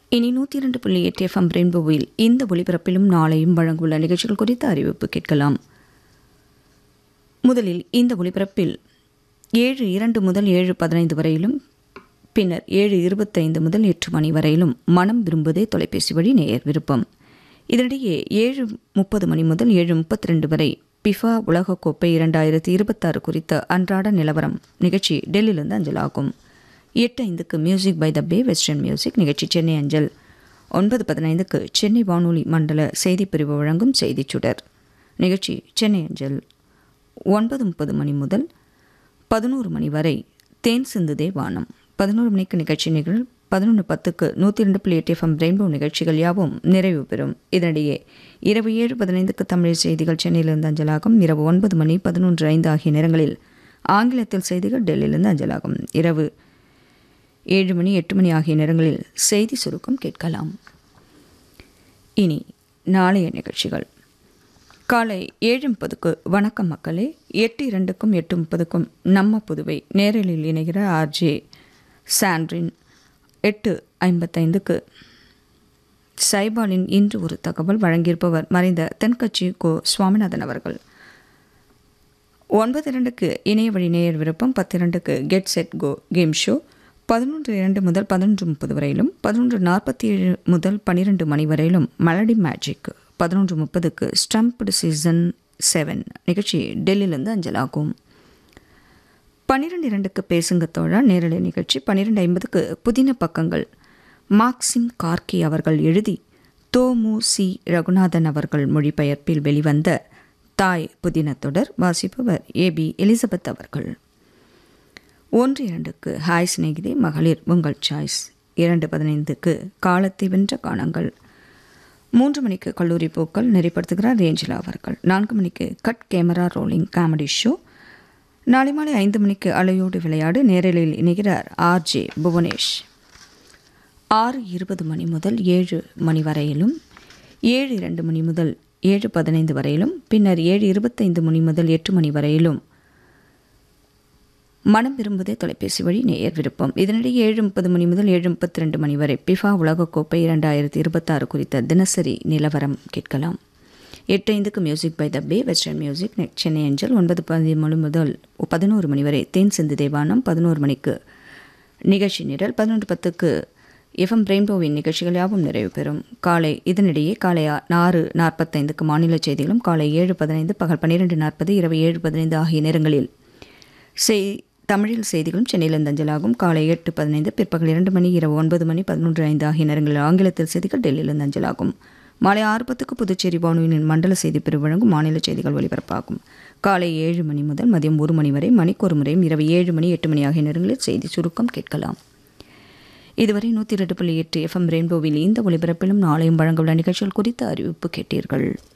இனி 102.8 FM ரெயின்போவில் இந்த ஒளிபரப்பிலும் நாளையும் வழங்குள்ள நிகழ்ச்சிகள் குறித்த அறிவிப்பு கேட்கலாம். முதலில் இந்த ஒளிபரப்பில் 7:02 முதல் 7:15 வரையிலும், பின்னர் 7:25 முதல் 8 மணி வரையிலும் மனம் விரும்புதே தொலைபேசி வழி நேயர் விருப்பம். இதனிடையே 7:30 மணி முதல் 7:32 வரை பிஃபா உலகக்கோப்பை 2026 குறித்த அன்றாட நிலவரம் நிகழ்ச்சி டெல்லியிலிருந்து அஞ்சலாகும். 8:05 music by the pay western music நிகழ்ச்சி சென்னை அஞ்சல். 9:15 சென்னை வானொலி மண்டல செய்திப்பிரிவு வழங்கும் செய்திச் சுடர் நிகழ்ச்சி சென்னை அஞ்சல். 9:30 மணி முதல் 11 மணி வரை தேன் சிந்துதே வானம். 11 மணிக்கு நிகழ்ச்சி நிகழ். 11:10 102.8 FM ரெயின்போ நிகழ்ச்சிகள் யாவும் நிறைவு பெறும். இதனிடையே இரவு 7:15 தமிழ் செய்திகள் சென்னையிலிருந்து அஞ்சலாகும். இரவு 9 மணி 11:05 ஆகிய நேரங்களில் ஆங்கிலத்தில் செய்திகள் டெல்லியிலிருந்து அஞ்சலாகும். இரவு 7 மணி 8 மணி ஆகிய நேரங்களில் செய்தி சுருக்கம் கேட்கலாம். இனி நாளைய நிகழ்ச்சிகள். காலை 7:30 வணக்கம் மக்களே. 8:02க்கும் 8:30க்கும் நம்ம புதுவை நேரலில் இணைகிற ஆர்ஜே சாண்ட்ரின். 8:55 சைபாலின் இன்று ஒரு தகவல் வழங்கியிருப்பவர் மறைந்த தென்கட்சி கோ சுவாமிநாதன் அவர்கள். 9:02 இணைய வழி நேயர் விருப்பம். 10:02 get set go game show. 11:02 முதல் 11:30 வரையிலும், 11:47 முதல் 12 மணி வரையிலும் மெலடி மேஜிக். 11:30 ஸ்டம்ப்டு சீசன் 7 நிகழ்ச்சி டெல்லியிலிருந்து அஞ்சலாகும். 12:02 பேசுங்க தோழா நேரலை நிகழ்ச்சி. 12:50 புதின பக்கங்கள் மார்க்சிம் கார்கி அவர்கள் எழுதி தோமு சி ரகுநாதன் அவர்கள் மொழிபெயர்ப்பில் வெளிவந்த தாய் புதின தொடர் வாசிப்பவர் ஏபி எலிசபெத் அவர்கள். 1:02 ஹாய் சிநேகிதே மகளிர் உங்கள் சாய்ஸ். 2:15 காலத்தை வென்ற காணங்கள். 3 மணிக்கு கல்லூரி பூக்கள் நெறிப்படுத்துகிறார் ரேஞ்சிலா அவர்கள். 4 மணிக்கு cut camera rolling comedy show. நாளை மாலை 5 மணிக்கு அலையோடு விளையாடு நேரலில் இணைகிறார் ஆர்ஜே புவனேஷ். 6:20 மணி முதல் 7 மணி வரையிலும், 7:02 மணி முதல் 7:15 வரையிலும், பின்னர் 7:25 மணி முதல் 8 மணி வரையிலும் மனம் விரும்புதே தொலைபேசி வழி நேயர் விருப்பம். இதனிடையே 7:30 மணி முதல் 7:32 மணி வரை பிஃபா உலகக்கோப்பை 2026 குறித்த தினசரி நிலவரம் கேட்கலாம். 8:05 music by the pay western music Chennai அஞ்சல். 9:10 முதல் 11 மணி வரை தேன் சிந்து தேவானம். 11 மணிக்கு நிகழ்ச்சி நிரல். 11:10 எஃப்எம் ரெயின்போவின் நிகழ்ச்சிகள் யாவும் நிறைவு பெறும். இதனிடையே காலை 6:45 மாநில செய்திகளும், காலை 7:15 பகல் 12:40 இரவு 7:15 ஆகிய நேரங்களில் தமிழில் செய்திகளும் சென்னையிலிருந்து அஞ்சலாகும். காலை 8:15 பிற்பகல் 2 மணி இரவு 9 மணி 11:05 ஆகிய நேரங்களில் ஆங்கிலத்தில் செய்திகள் டெல்லியிலிருந்து அஞ்சலாகும். மாலை 6:10 புதுச்சேரி வானொலியின் மண்டல செய்திப்பிரிவு வழங்கும் மாநில செய்திகள் ஒலிபரப்பாகும். காலை 7 மணி முதல் மதியம் 1 மணி வரை மணிக்கொரு முறையும் இரவு 7 மணி 8 மணி ஆகிய நேரங்களில் செய்தி சுருக்கம் கேட்கலாம். இதுவரை 102.8 FM ரெயின்போவில் இந்த ஒலிபரப்பிலும் நாளையும் வழங்கவுள்ள நிகழ்ச்சிகள் குறித்த அறிவிப்பு கேட்டீர்கள்.